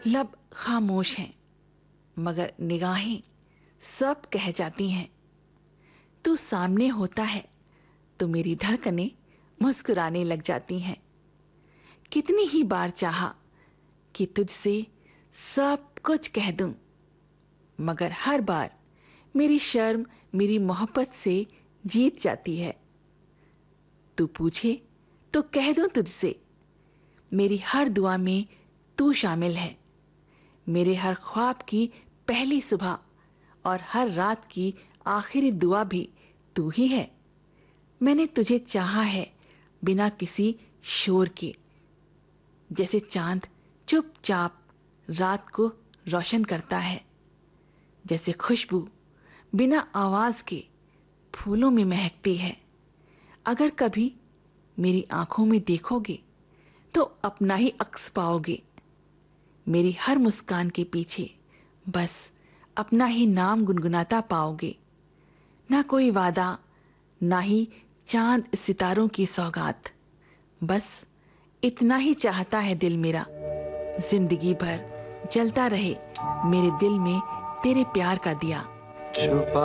लब खामोश हैं, मगर निगाहें सब कह जाती हैं। तू सामने होता है तो मेरी धड़कनें मुस्कुराने लग जाती हैं। कितनी ही बार चाहा कि तुझसे सब कुछ कह दूं, मगर हर बार मेरी शर्म मेरी मोहब्बत से जीत जाती है। तू पूछे तो कह दूं तुझसे, मेरी हर दुआ में तू शामिल है। मेरे हर ख्वाब की पहली सुबह और हर रात की आखिरी दुआ भी तू ही है। मैंने तुझे चाहा है बिना किसी शोर के, जैसे चांद चुपचाप रात को रोशन करता है, जैसे खुशबू बिना आवाज के फूलों में महकती है। अगर कभी मेरी आंखों में देखोगे तो अपना ही अक्स पाओगे। मेरी हर मुस्कान के पीछे बस अपना ही नाम गुनगुनाता पाओगे। ना कोई वादा, ना ही चांद सितारों की सौगात, बस इतना ही चाहता है दिल मेरा, जिंदगी भर जलता रहे मेरे दिल में तेरे प्यार का दिया।